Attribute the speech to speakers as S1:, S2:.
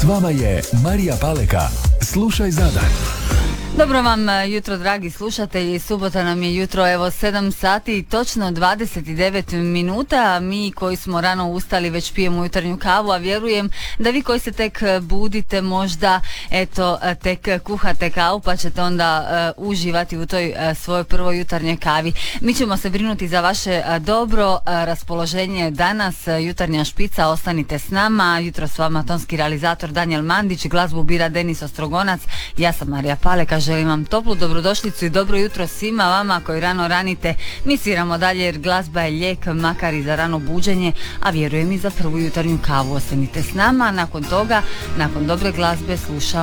S1: S vama je Marija Paleka. Slušaj Zadar.
S2: Dobro vam jutro, dragi slušatelji. Subota nam je jutro, evo 7 sati i točno 29 minuta. Mi koji smo rano ustali već pijemo jutarnju kavu, a vjerujem da vi koji se tek budite možda tek kuhate kavu pa ćete onda uživati u toj svojoj prvoj jutarnjoj kavi. Mi ćemo se brinuti za vaše dobro raspoloženje danas. Jutarnja špica, ostanite s nama. Jutro s vama tonski realizator Daniel Mandić, glazbu bira Denis Ostrogonac. Ja sam Marija Paleka. Želim vam toplu dobrodošlicu i dobro jutro svima vama koji rano ranite. Mi sviramo dalje jer glazba je lijek, makar i za rano buđenje, a vjerujem i za prvu jutarnju kavu. Ostanite s nama, nakon toga, nakon dobre glazbe slušamo